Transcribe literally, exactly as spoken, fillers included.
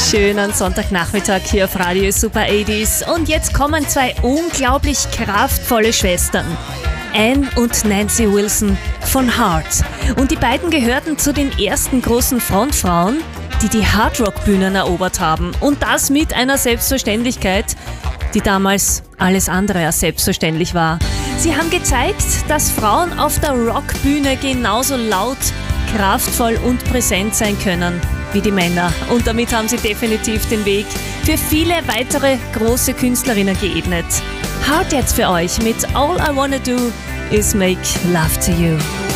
Schönen Sonntagnachmittag hier auf Radio Super achtziger. Und jetzt kommen zwei unglaublich kraftvolle Schwestern. Anne und Nancy Wilson von Heart. Und die beiden gehörten zu den ersten großen Frontfrauen, die die Hardrock-Bühnen erobert haben. Und das mit einer Selbstverständlichkeit, die damals alles andere als selbstverständlich war. Sie haben gezeigt, dass Frauen auf der Rockbühne genauso laut, kraftvoll und präsent sein können wie die Männer. Und damit haben sie definitiv den Weg für viele weitere große Künstlerinnen geebnet. Heart jetzt für euch mit All I Wanna Do Is Make Love to You.